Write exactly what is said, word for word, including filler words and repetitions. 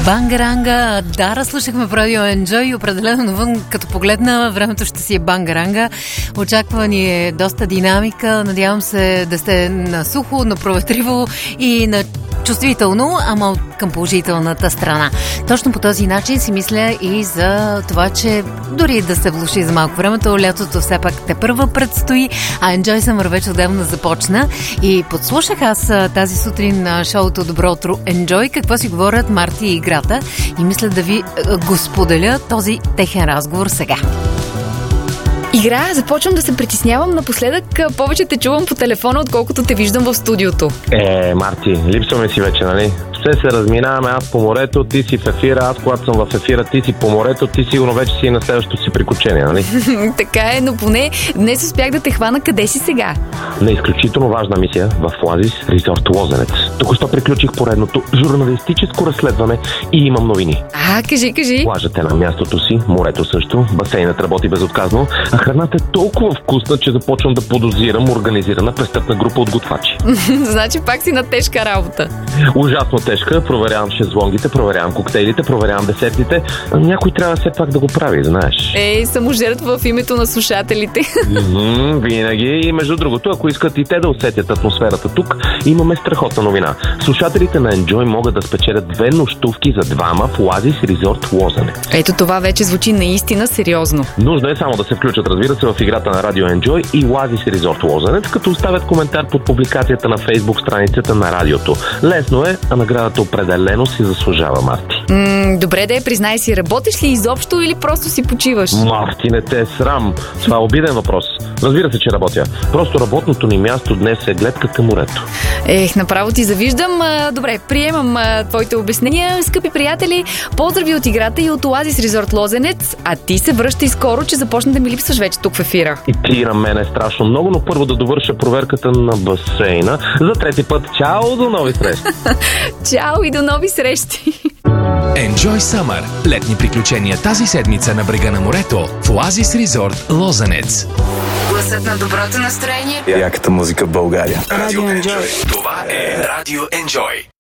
Бангаранга, да, разслушахме в радио Enjoy и определено навън, като погледна, времето ще си е бангаранга. Очаква ни е доста динамика. Надявам се да сте на сухо, на проветриво и на чувствително, ама към положителната страна. Точно по този начин си мисля и за това, че дори да се влоши за малко времето, лятото все пак те първа предстои, а Enjoy Summer вече отдавна започна. И подслушах аз тази сутрин на шоуто Добро утро Enjoy, какво си говорят Марти и играта, и мисля да ви го споделя този техен разговор сега. Игра, започвам да се притеснявам. Напоследък повече те чувам по телефона, отколкото те виждам в студиото. Е, Марти, липсваме си вече, нали? Все се разминаваме, аз по морето, ти си в ефира, аз когато съм в ефира, ти си по морето, ти сигурно вече си на следващото си приключение, нали? Така е, но поне днес успях да те хвана. Къде си сега? На изключително важна мисия в Оазис Резорт Лозенец. Току-що приключих поредното журналистическо разследване и имам новини. А, кажи, кажи. Плажът е на мястото си, морето също, басейнът работи безотказно, а храната е толкова вкусна, че започвам да подозирам организирана престъпна група от готвачи. Значи пак си на тежка работа. Ужасно тежка, проверявам шезлонгите, проверявам коктейлите, проверявам десертите. Някой трябва все пак да го прави, знаеш. Ей, саможертва в името на слушателите. Mm-hmm, винаги. И между другото, ако искат и те да усетят атмосферата тук, имаме страхотна новина. Слушателите на Enjoy могат да спечелят две нощувки за двама в Оазис Резорт Лозенец. Ето това вече звучи наистина сериозно. Нужно е само да се включат, разбира се, в играта на радио Enjoy и Оазис Резорт Лозенец, като оставят коментар под публикацията на Фейсбук страницата на радиото. Лесно е, а наградата определено си заслужава, Марти. М- добре да е, признай си, работиш ли изобщо или просто си почиваш? Марти, не те е срам. Това е обиден въпрос. Разбира се, че работя. Просто работното ни място днес е гледка към морето. Ех, направо ти завиждам. А, добре, приемам а, твоите обяснения. Скъпи приятели, поздрави от играта и от Оазис Резорт Лозенец, а ти се връщай скоро, че започна да ми липсваш вече тук в ефира. И ти на мен е страшно много, но първо да довърша проверката на басейна. За трети път, чао, до нови срещи! Чао и до нови срещи! Enjoy Summer. Летни приключения тази седмица на брега на морето в Оазис Резорт Лозенец. Гласът на доброто настроение. Яката музика в България. Радио Enjoy. Това е Радио Enjoy.